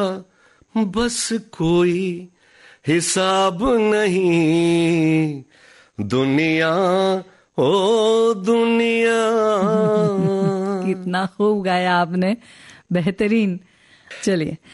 बस कोई हिसाब नहीं दुनिया, ओ दुनिया। कितना खूब गाया आपने, बेहतरीन। चलिए